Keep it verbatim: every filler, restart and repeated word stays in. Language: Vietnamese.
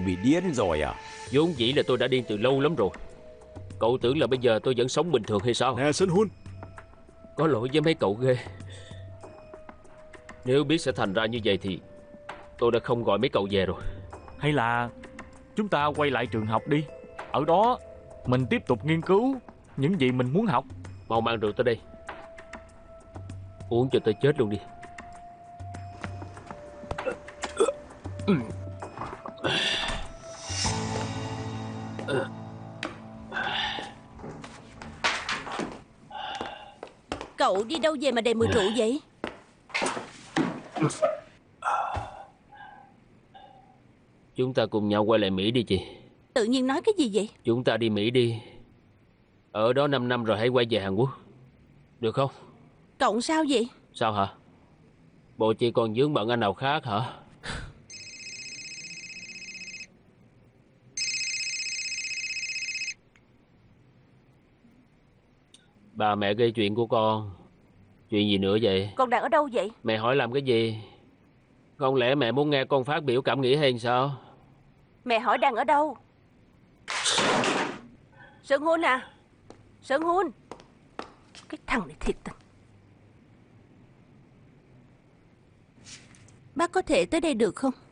bị điên rồi à? Vốn dĩ là tôi đã điên từ lâu lắm rồi. Cậu tưởng là bây giờ tôi vẫn sống bình thường hay sao? Nè Sinh Hun, Có lỗi với mấy cậu ghê. Nếu biết sẽ thành ra như vậy thì tôi đã không gọi mấy cậu về rồi. Hay là chúng ta quay lại trường học đi. Ở đó mình tiếp tục nghiên cứu những gì mình muốn học. Mau mang rượu tới đây, uống cho tôi chết luôn đi. Cậu đi đâu về mà đầy mùi rượu vậy? Chúng ta cùng nhau quay lại Mỹ đi chị. Tự nhiên nói cái gì vậy? Chúng ta đi Mỹ đi. Ở đó năm năm rồi hãy quay về Hàn Quốc, được không? Cậu sao vậy? Sao hả? Bộ chị còn vướng bận anh nào khác hả? Bà mẹ gây chuyện của con. Chuyện gì nữa vậy? Con đang ở đâu vậy? Mẹ hỏi làm cái gì? Không lẽ mẹ muốn nghe con phát biểu cảm nghĩ hay sao? Mẹ hỏi đang ở đâu? Sơn Hun à? Sơn Hun, cái thằng này thiệt tình. Bác có thể tới đây được không?